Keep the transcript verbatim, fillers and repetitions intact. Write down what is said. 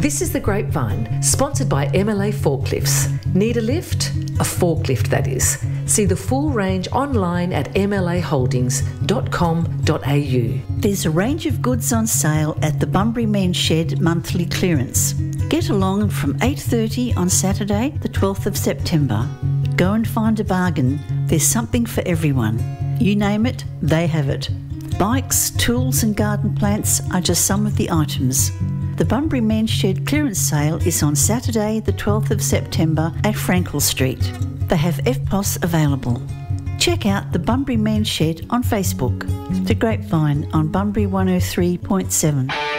This is The Grapevine, sponsored by M L A Forklifts. Need a lift? A forklift, that is. See the full range online at m l a holdings dot com dot a u. There's a range of goods on sale at the Bunbury Men's Shed monthly clearance. Get along from eight thirty on Saturday, the twelfth of September. Go and find a bargain. There's something for everyone. You name it, they have it. Bikes, tools and garden plants are just some of the items. The Bunbury Men's Shed clearance sale is on Saturday the twelfth of September at Frankel Street. They have F P O S available. Check out the Bunbury Men's Shed on Facebook. The Grapevine on Bunbury one oh three point seven.